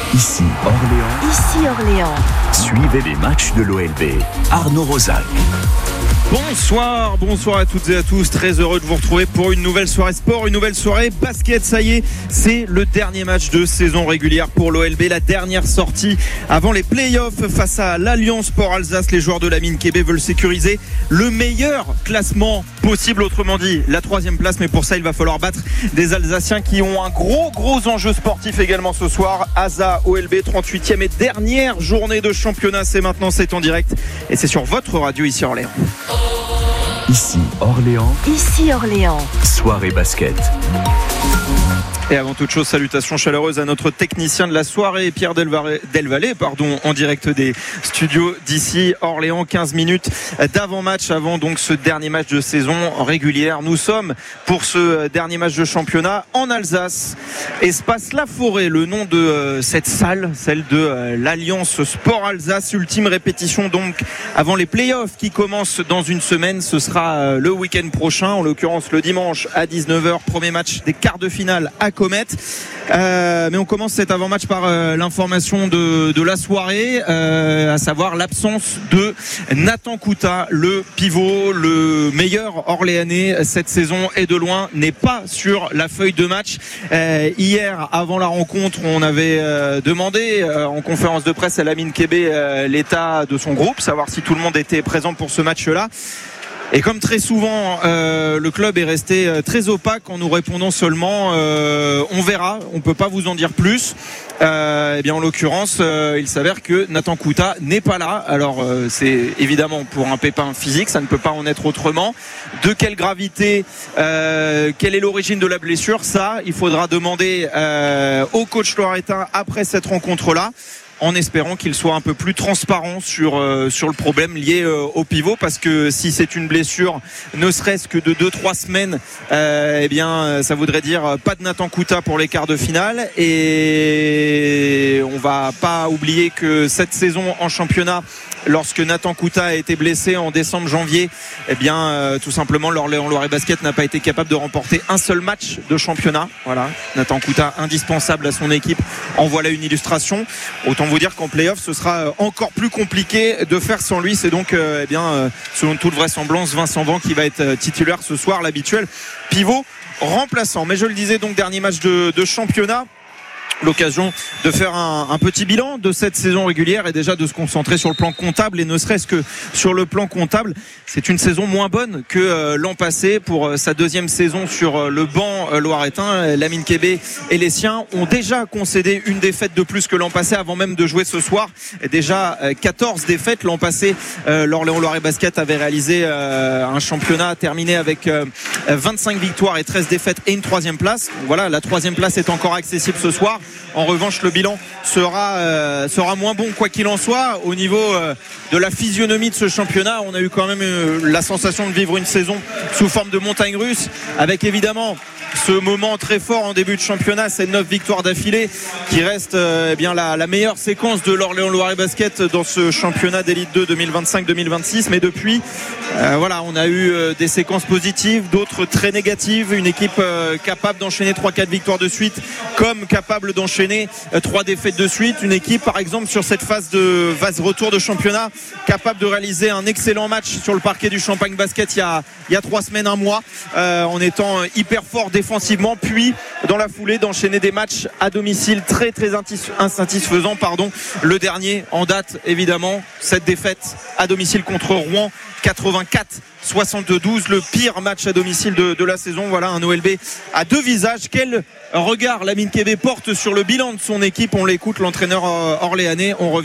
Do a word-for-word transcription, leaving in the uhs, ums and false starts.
Ici Orléans. Ici Orléans. Suivez les matchs de l'O L B. Arnaud Rosac. Bonsoir, bonsoir à toutes et à tous. Très heureux de vous retrouver pour une nouvelle soirée sport, une nouvelle soirée basket. Ça y est, c'est le dernier match de saison régulière pour l'O L B. La dernière sortie avant les playoffs face à l'Alliance Sport Alsace. Les joueurs de la mine Québec veulent sécuriser le meilleur classement possible. Autrement dit, la troisième place. Mais pour ça, il va falloir battre des Alsaciens qui ont un gros, gros enjeu sportif également ce soir. Asa O L B, trente-huitième et dernière journée de championnat. C'est maintenant, c'est en direct. Et c'est sur votre radio ici à Orléans. Ici Orléans. Ici Orléans. Soirée basket. Et avant toute chose, salutations chaleureuses à notre technicien de la soirée, Pierre Delvalet, pardon, en direct des studios d'ici Orléans. quinze minutes d'avant-match, avant donc ce dernier match de saison régulière. Nous sommes pour ce dernier match de championnat en Alsace. Espace La Forêt, le nom de euh, cette salle, celle de euh, l'Alliance Sport Alsace. Ultime répétition donc avant les playoffs qui commencent dans une semaine. Ce sera euh, le week-end prochain, en l'occurrence le dimanche à dix-neuf heures. Premier match des quarts de finale à Comet. Euh, mais on commence cet avant-match par euh, l'information de, de la soirée, euh, à savoir l'absence de Nathan Kouta, le pivot, le meilleur Orléanais cette saison et de loin, n'est pas sur la feuille de match. Euh, hier, avant la rencontre, on avait euh, demandé euh, en conférence de presse à la mine Québec euh, l'état de son groupe, savoir si tout le monde était présent pour ce match-là. Et comme très souvent, euh, le club est resté euh, très opaque en nous répondant seulement euh, on verra, on peut pas vous en dire plus. Euh, et bien en l'occurrence, euh, il s'avère que Nathan Kouta n'est pas là. Alors euh, c'est évidemment pour un pépin physique, ça ne peut pas en être autrement. De quelle gravité, euh, quelle est l'origine de la blessure, ça, il faudra demander euh, au coach loiretain après cette rencontre-là, en espérant qu'il soit un peu plus transparent sur euh, sur le problème lié euh, au pivot, parce que si c'est une blessure ne serait-ce que de deux trois semaines, euh, eh bien ça voudrait dire pas de Nathan Kouta pour les quarts de finale. Et on va pas oublier que cette saison en championnat, lorsque Nathan Kouta a été blessé en décembre janvier, eh bien euh, tout simplement l'Orléans Loiret Basket n'a pas été capable de remporter un seul match de championnat. Voilà, Nathan Kouta indispensable à son équipe, en voilà une illustration. Autant vous dire qu'en play-off ce sera encore plus compliqué de faire sans lui. C'est donc euh, eh bien euh, selon toute vraisemblance Vincent Van qui va être titulaire ce soir, l'habituel pivot remplaçant. Mais je le disais, donc dernier match de, de championnat, l'occasion de faire un, un petit bilan de cette saison régulière et déjà de se concentrer sur le plan comptable. Et ne serait-ce que sur le plan comptable, c'est une saison moins bonne que euh, l'an passé. Pour euh, sa deuxième saison sur euh, le banc euh, loiretain, la mine Québec et les siens ont déjà concédé une défaite de plus que l'an passé avant même de jouer ce soir. Et déjà euh, quatorze défaites l'an passé. euh, l'Orléans Loiret Basket avait réalisé euh, un championnat terminé avec euh, vingt-cinq victoires et treize défaites et une troisième place. Voilà, la troisième place est encore accessible ce soir. En revanche, le bilan sera, euh, sera moins bon quoi qu'il en soit. Au niveau euh, de la physionomie de ce championnat, on a eu quand même euh, la sensation de vivre une saison sous forme de montagne russe, avec évidemment ce moment très fort en début de championnat, ces neuf victoires d'affilée qui reste euh, eh bien la, la meilleure séquence de l'Orléans Loiret Basket dans ce championnat d'élite deux deux mille vingt-cinq deux mille vingt-six. Mais depuis, euh, voilà, on a eu euh, des séquences positives, d'autres très négatives. Une équipe euh, capable d'enchaîner trois quatre victoires de suite, comme capable d'enchaîner euh, trois défaites de suite. Une équipe, par exemple, sur cette phase de phase retour de championnat, capable de réaliser un excellent match sur le parquet du Champagne Basket il y a il y a trois semaines, un mois, euh, en étant hyper fort défensivement, puis dans la foulée d'enchaîner des matchs à domicile très très insatisfaisants. Pardon. Le dernier en date, évidemment, cette défaite à domicile contre Rouen, quatre-vingt-quatre soixante-douze, le pire match à domicile de, de la saison. Voilà un O L B à deux visages. Quel regard la mine Québec porte sur le bilan de son équipe? On l'écoute, l'entraîneur orléanais. On revient